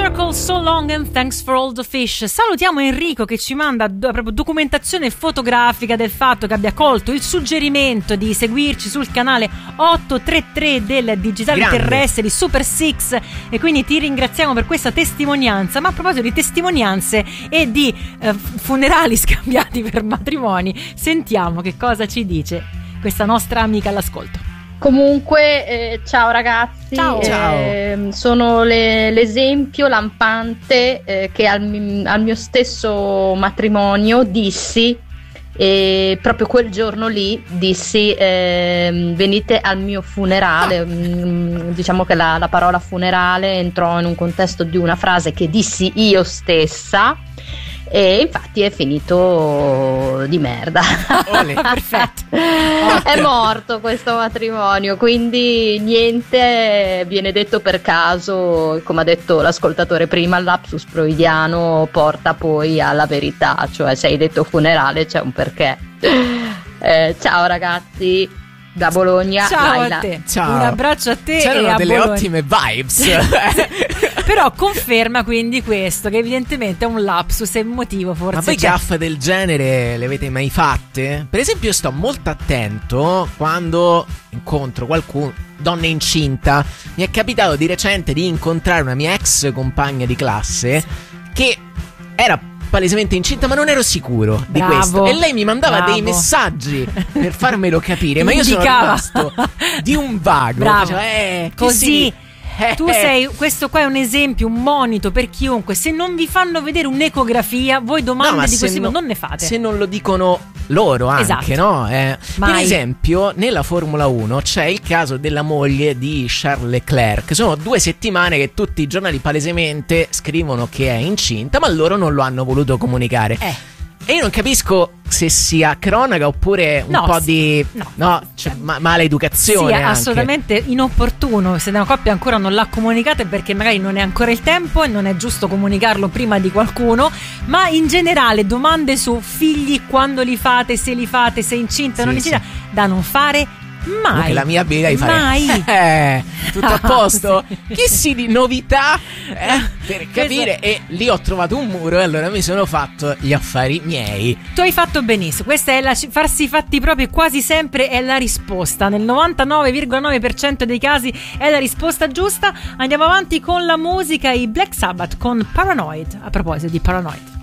Circle, So Long and Thanks for All the Fish. Salutiamo Enrico che ci manda proprio documentazione fotografica del fatto che abbia colto il suggerimento di seguirci sul canale 833 del Digitale Terrestre di Super Six, e quindi ti ringraziamo per questa testimonianza. Ma a proposito di testimonianze e di funerali scambiati per matrimoni, sentiamo che cosa ci dice questa nostra amica all'ascolto. Comunque, ciao ragazzi, ciao. Sono l'esempio lampante che al mio stesso matrimonio dissi, proprio quel giorno lì dissi venite al mio funerale. Diciamo che la parola funerale entrò in un contesto di una frase che dissi io stessa, e infatti è finito di merda. Perfetto. È morto questo matrimonio, quindi niente viene detto per caso. Come ha detto l'ascoltatore prima, il lapsus freudiano porta poi alla verità, cioè se hai detto funerale c'è un perché. Ciao ragazzi da Bologna. Ciao Laila. a te. Ciao. Un abbraccio a te. C'erano e a delle Bologna. ottime vibes. Però conferma quindi questo, che evidentemente è un lapsus emotivo, forse. Ma voi gaffe del genere le avete mai fatte? Per esempio, sto molto attento quando incontro qualcuno, donna incinta. Mi è capitato di recente di incontrare una mia ex compagna di classe che era palesemente incinta, ma non ero sicuro di questo, e lei mi mandava dei messaggi per farmelo capire, ma io sono rimasto di un vago. Cioè, così tu sei, questo qua è un esempio, un monito per chiunque. Se non vi fanno vedere un'ecografia, voi domande di questo tipo non ne fate. Se non lo dicono loro anche, esatto. No? Per esempio, nella Formula 1 c'è il caso della moglie di Charles Leclerc. Sono 2 settimane che tutti i giornali palesemente scrivono che è incinta, ma loro non lo hanno voluto comunicare. E io non capisco se sia cronaca oppure un po' di maleducazione. Sì, è assolutamente inopportuno. Se una coppia ancora non l'ha comunicato è perché magari non è ancora il tempo e non è giusto comunicarlo prima di qualcuno. Ma in generale domande su figli, quando li fate, se li fate, se incinta o non incinta, da non fare mai. Che la mia abilità di fare mai. tutto a posto. Sì. Che si di novità per capire. E lì ho trovato un muro e allora mi sono fatto gli affari miei. Tu hai fatto benissimo. Questa è farsi i fatti propri quasi sempre è la risposta. Nel 99,9% dei casi è la risposta giusta. Andiamo avanti con la musica. I Black Sabbath con Paranoid. A proposito di Paranoid.